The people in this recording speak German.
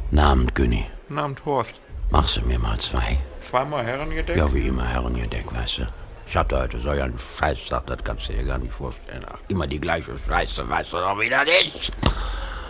Namens Günni. Namens Horst. Machst du mir mal 2? Zweimal Herrengedeck? Ja, wie immer Herrengedeck, weißt du. Ich hatte heute so einen Scheißtag, das kannst du dir gar nicht vorstellen. Ach, immer die gleiche Scheiße, weißt du doch wieder nicht.